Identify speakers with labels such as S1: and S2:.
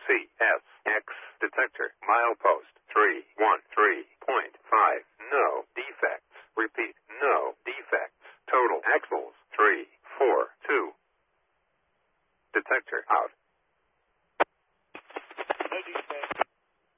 S1: CSX detector. Milepost 313.5. No defects. Repeat, no defects. Total axles 342. Detector out.